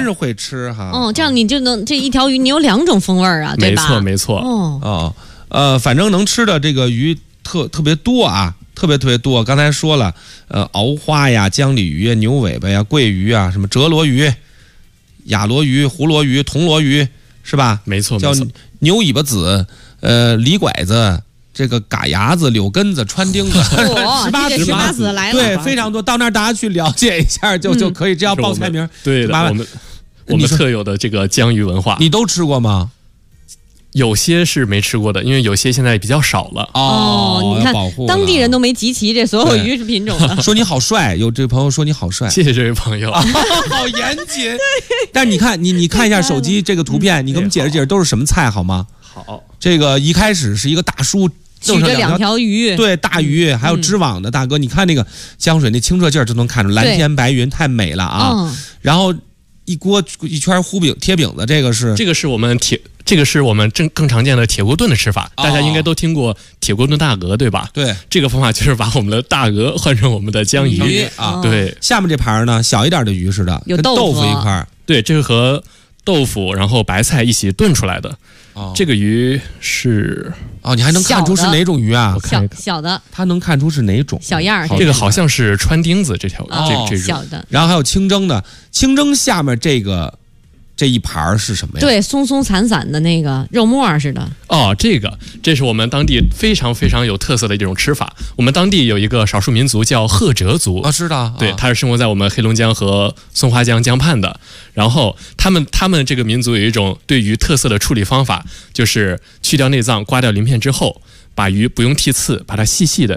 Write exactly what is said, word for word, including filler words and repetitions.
是会吃哈。 哦，这样你就能这一条鱼你有两种风味啊，对吧？ 没错，没错。 哦哦，呃，反正能吃的这个鱼特特别多啊。特别特别多，刚才说了，呃，鳌花呀、江鲤鱼、牛尾巴呀、桂鱼啊，什么折罗鱼、雅罗鱼、胡罗鱼、铜罗鱼，是吧？ 没错， 叫牛尾巴子，呃，李拐子，这个嘎牙子、柳根子、穿钉子， 十八十八子来了， 对，非常多。到那儿大家去了解一下，就、嗯、就可以。这样报菜名， 对的，我们我们特有的这个江鱼文化， 你都吃过吗？ 有些是没吃过的，因为有些现在比较少了。 哦，你看，当地人都没集齐这所有鱼品种了。 说你好帅，有这个朋友说你好帅， 谢谢这位朋友， 啊、好严谨。但是你看，你你看一下手机这个图片，你给我们解释解释都是什么菜好吗？ 好， 这个一开始是一个大叔举着两条鱼， 对，大鱼，还有织网的大哥，嗯、你看那个江水那清澈劲儿就能看出蓝天白云，太美了啊。嗯、然后一锅一圈糊饼贴饼子，这个是这个是我们铁。这个是我们正更常见的铁锅炖的吃法，大家应该都听过铁锅炖大鹅，对吧？ 对， 这个方法就是把我们的大鹅换成我们的江鱼, 鱼啊。 对， 下面这盘呢，小一点的鱼似的， 有豆腐一块。 对，这个和豆腐然后白菜一起炖出来的。哦，这个鱼是哦，你还能看出是哪种鱼啊？ 我看小小的， 它能看出是哪种小样儿。 这个好像是穿钉子这条， 哦、 这这小的。 然后还有清蒸的，清蒸下面这个。这一盘是什么呀？ 对，松松散散的那个肉末似的。 哦，这个这是我们当地非常非常有特色的一种吃法。我们当地有一个少数民族叫赫哲族啊，知道。 对，它是生活在我们黑龙江和松花江江畔的。然后他们他们这个民族有一种对鱼特色的处理方法，就是去掉内脏，刮掉鳞片之后，把鱼不用剔刺，把它细细的